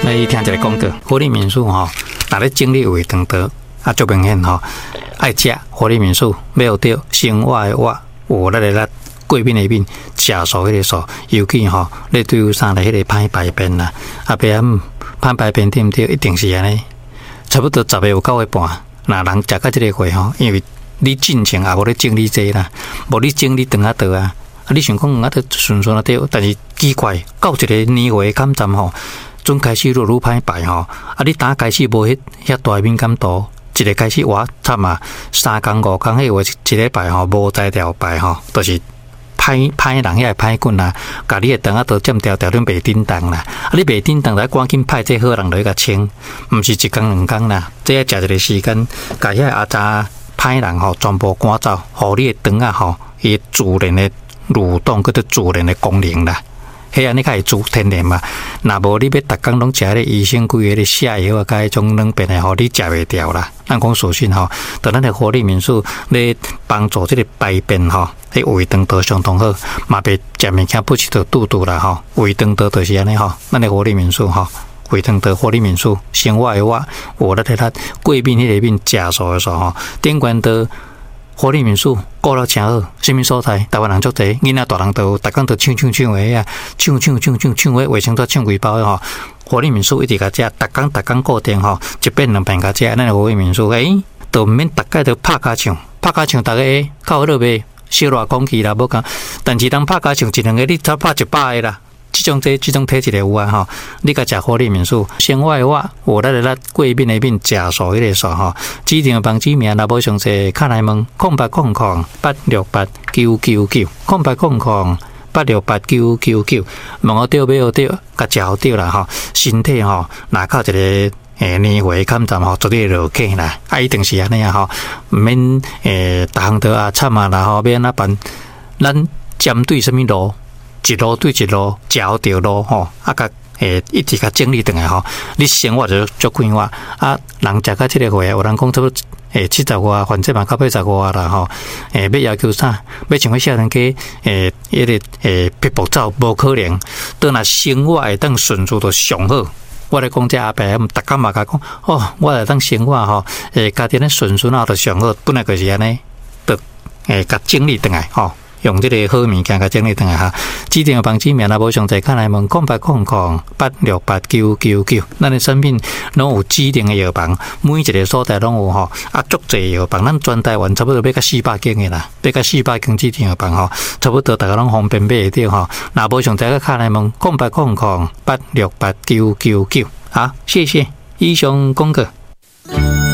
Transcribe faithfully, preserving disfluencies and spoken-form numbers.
来听一个广告，活力民宿吼，若咧整理胃肠道，啊，足明显吼，爱食活力民宿，买有着生活的活，有咱个咱过敏的敏，食素迄个素，尤其吼，咧对有啥咧迄个歹排便啦，啊，别暗歹排便对毋对？一定是安尼，差不多十个有九个半，若人食到即个岁吼，因为你进前也无咧整理这啦，无你整理长啊倒啊。啊！你想讲啊，都顺顺啊对，但是奇怪，到一个年岁感站吼，准开始愈愈歹排吼。啊！你打开始无迄遐大敏感度，一个开始哇惨啊，三工五工迄话一礼拜吼无才调排吼，都、就是歹歹人遐歹棍啦，甲你诶肠啊都占条条恁袂叮当啦。啊！你袂叮当，来赶紧派这好人来甲清，毋是一工两工啦，这要食一个时间，甲遐阿查歹人吼全部赶走，互你诶肠啊吼伊自然诶。蠕动嗰啲自然的功能啦，迄安尼较会自天然嘛。若无你要逐工拢食迄个医生规个咧下药啊，甲迄种软便的吼，你食袂掉啦。咱讲属性吼，在咱的活力民宿咧帮助即个排便吼，迄胃肠道相当好，嘛袂食物件不是着肚肚啦吼，胃肠道就是安尼吼。咱的活力民宿吼，胃肠道活力民宿，生活的我，我咧睇过敏迄个面食素的素吼，顶关的。活力民宿顾了真好，什么所在？台湾人足侪，囡仔大人都逐工都抢抢抢的啊，抢抢抢抢抢的，卫生纸抢几包的吼。活力民宿一直甲食，逐工逐工固定吼，一遍两遍甲食。咱活力民宿诶，都毋免逐概都拍卡唱，拍卡唱逐个诶，靠落袂小偌讲起啦，无讲。但是当拍卡唱一两个，你才拍一百个啦。这种这这种体质的有啊吼，你甲食活力民宿，生活的我，有咱个咱过敏的面食素迄个素吼，指定帮指名，若无详细，卡来问空八空空八六八九九九，空八空空八六八九九九，问好对，买好对，甲食好对啦吼，身体吼，若靠一个诶年岁感站吼，绝对落去啦，啊一定是安尼啊吼，毋免诶逐项都啊惨啊啦吼，要安怎办？咱针对什么路？一路对一路，脚着路吼，啊甲诶一直甲整理转来吼，你生活就足快活啊。人食到即个岁，有人讲差不多诶七十外，反正嘛到八十外啦吼。诶，要要求啥？要像个少年家诶，迄个诶皮肤走无可能，当若生活会当顺序就上好。我咧讲这阿伯，逐工嘛甲讲，哦，我来当生活吼，诶，家己咧顺序啊就上好，本来就是安尼，得诶甲整理转来吼。用这个好物件甲整理转来哈，指定帮指名啊，无详细看来问空八空空八六八九九九，咱的产品拢有指定的药房，每一个所在拢有吼，啊，足济药房，咱全台湾差不多要到四百间的啦，要到四百间指定药房吼，差不多大家拢方便买得到吼。若无详细个看来问空八空空八六八九九九，好，谢谢以上广告。